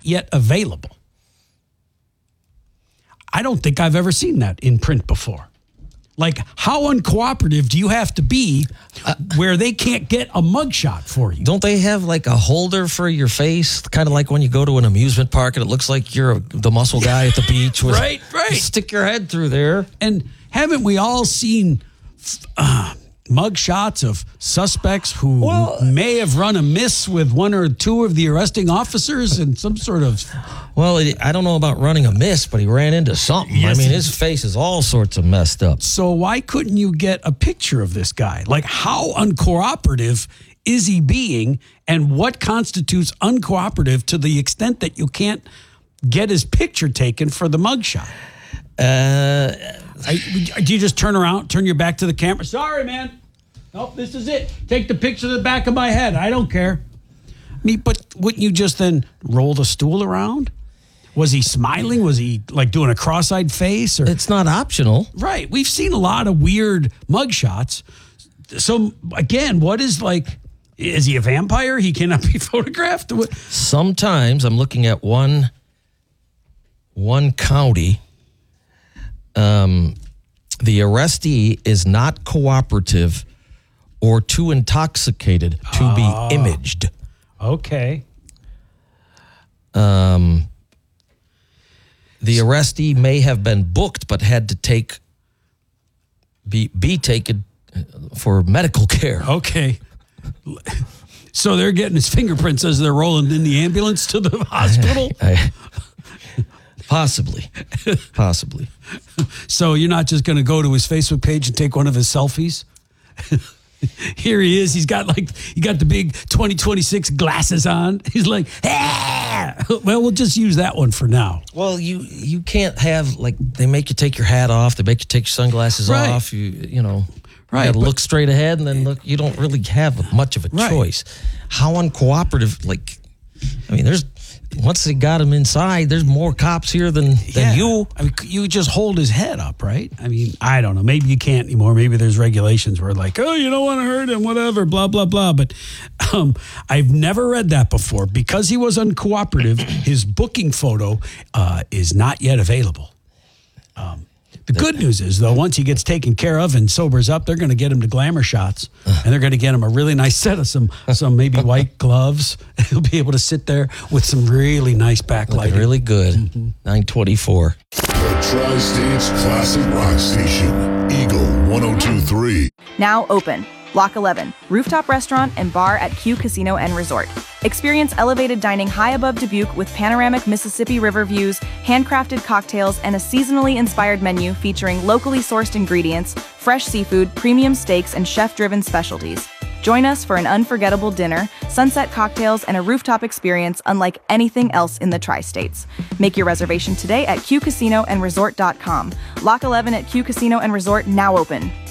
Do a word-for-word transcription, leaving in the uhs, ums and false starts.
yet available. I don't think I've ever seen that in print before. Like, how uncooperative do you have to be uh, where they can't get a mugshot for you? Don't they have like a holder for your face? Kind of like when you go to an amusement park and it looks like you're the muscle guy at the beach. With, right, right. You stick your head through there. And haven't we all seen uh, mugshots of suspects who well, may have run amiss with one or two of the arresting officers in some sort of... Well, I don't know about running amiss, but he ran into something. Yes. I mean, his face is all sorts of messed up. So why couldn't you get a picture of this guy? Like, how uncooperative is he being, and what constitutes uncooperative to the extent that you can't get his picture taken for the mugshot? Uh, I, do you just turn around, turn your back to the camera? Sorry, man. Nope, this is it. Take the picture of the back of my head. I don't care. I mean, but wouldn't you just then roll the stool around? Was he smiling? Was he like doing a cross-eyed face? Or it's not optional. Right. We've seen a lot of weird mugshots. So again, what is like, is he a vampire? He cannot be photographed? Sometimes I'm looking at one, one county. Um, the arrestee is not cooperative or too intoxicated to oh, be imaged. Okay. Um, the arrestee may have been booked, but had to take be be taken for medical care. Okay. So they're getting his fingerprints as they're rolling in the ambulance to the hospital? I, I, possibly. Possibly. So you're not just going to go to his Facebook page and take one of his selfies? Here he is. He's got like, he got the big twenty twenty-six glasses on. He's like, ah! Well, we'll just use that one for now. Well, you you can't have, like, they make you take your hat off. They make you take your sunglasses right. off. You you know, right. You gotta look straight ahead, and then look, you don't really have much of a right. choice. How uncooperative, like, I mean, there's, once they got him inside, there's more cops here than, than yeah. you. I mean, you just hold his head up, right? I mean, I don't know. Maybe you can't anymore. Maybe there's regulations where like, oh, you don't want to hurt him, whatever, blah, blah, blah. But um, I've never read that before. Because he was uncooperative, his booking photo uh, is not yet available. Um, the good news is, though, once he gets taken care of and sobers up, they're going to get him to glamour shots, and they're going to get him a really nice set of some, some maybe white gloves. He'll be able to sit there with some really nice backlighting. Really good. Mm-hmm. nine twenty-four. The Tri-State's classic rock station, Eagle one oh two point three. Now open. Block eleven, rooftop restaurant and bar at Q Casino and Resort. Experience elevated dining high above Dubuque with panoramic Mississippi River views, handcrafted cocktails, and a seasonally inspired menu featuring locally sourced ingredients, fresh seafood, premium steaks, and chef-driven specialties. Join us for an unforgettable dinner, sunset cocktails, and a rooftop experience unlike anything else in the Tri-States. Make your reservation today at q casino and resort dot com. Lock eleven at Q Casino and Resort now open.